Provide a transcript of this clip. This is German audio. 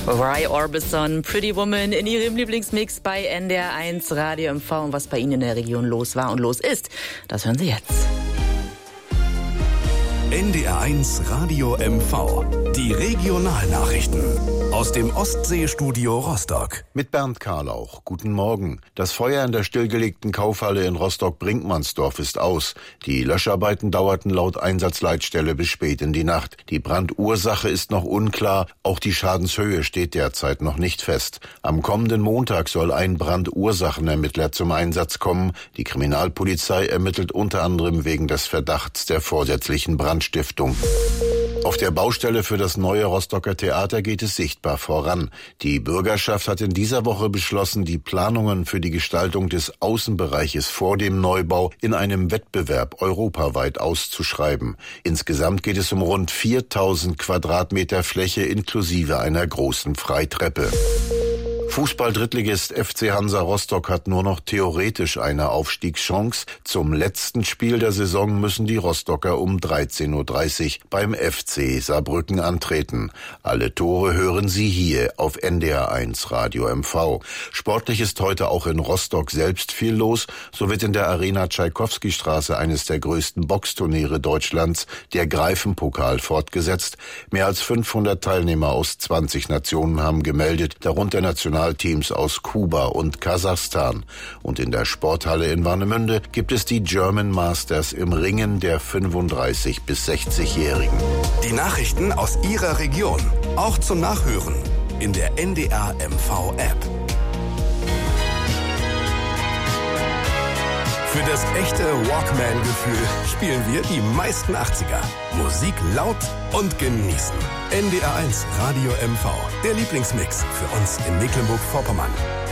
Roy Orbison, Pretty Woman in ihrem Lieblingsmix bei NDR1 Radio MV. Und was bei Ihnen in der Region los war und los ist, das hören Sie jetzt. NDR1 Radio MV. Die Regionalnachrichten aus dem Ostseestudio Rostock. Mit Bernd Karlauch. Guten Morgen. Das Feuer in der stillgelegten Kaufhalle in Rostock-Brinkmannsdorf ist aus. Die Löscharbeiten dauerten laut Einsatzleitstelle bis spät in die Nacht. Die Brandursache ist noch unklar. Auch die Schadenshöhe steht derzeit noch nicht fest. Am kommenden Montag soll ein Brandursachenermittler zum Einsatz kommen. Die Kriminalpolizei ermittelt unter anderem wegen des Verdachts der vorsätzlichen Brandstiftung. Auf der Baustelle für das neue Rostocker Theater geht es sichtbar voran. Die Bürgerschaft hat in dieser Woche beschlossen, die Planungen für die Gestaltung des Außenbereiches vor dem Neubau in einem Wettbewerb europaweit auszuschreiben. Insgesamt geht es um rund 4000 Quadratmeter Fläche inklusive einer großen Freitreppe. Fußball-Drittligist FC Hansa Rostock hat nur noch theoretisch eine Aufstiegschance. Zum letzten Spiel der Saison müssen die Rostocker um 13.30 Uhr beim FC Saarbrücken antreten. Alle Tore hören Sie hier auf NDR1 Radio MV. Sportlich ist heute auch in Rostock selbst viel los. So wird in der Arena Tschaikowski-Straße eines der größten Boxturniere Deutschlands, der Greifenpokal, fortgesetzt. Mehr als 500 Teilnehmer aus 20 Nationen haben gemeldet, darunter Nationalteams aus Kuba und Kasachstan. Und in der Sporthalle in Warnemünde gibt es die German Masters im Ringen der 35- bis 60-Jährigen. Die Nachrichten aus Ihrer Region, auch zum Nachhören in der NDR MV App. Für das echte Walkman-Gefühl spielen wir die meisten 80er. Musik laut und genießen. NDR1 Radio MV, der Lieblingsmix für uns in Mecklenburg-Vorpommern.